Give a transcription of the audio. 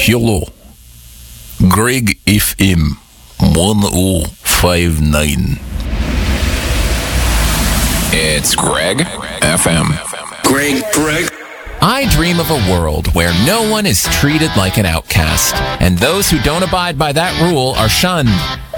Hello. Greg FM 1059. It's Greg FM. Greg. I dream of a world where no one is treated like an outcast, and those who don't abide by that rule are shunned.